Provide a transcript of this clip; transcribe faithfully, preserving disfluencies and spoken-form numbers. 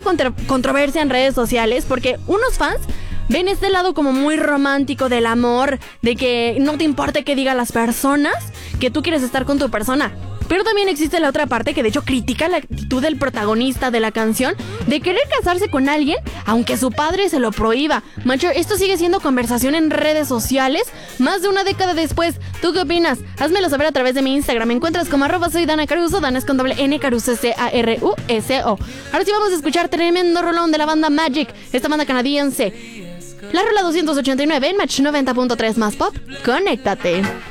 contra- controversia en redes sociales porque unos fans ven este lado como muy romántico del amor, de que no te importa qué digan las personas, que tú quieres estar con tu persona. Pero también existe la otra parte que de hecho critica la actitud del protagonista de la canción de querer casarse con alguien aunque su padre se lo prohíba. Macho, esto sigue siendo conversación en redes sociales más de una década después. ¿Tú qué opinas? Házmelo saber a través de mi Instagram. Me encuentras como arroba soy Dana Caruso, Dana es con doble N, Caruso, C A R U S O. Ahora sí vamos a escuchar tremendo rolón de la banda Magic, esta banda canadiense. La rola doscientos ochenta y nueve en Match noventa punto tres más pop. Conéctate.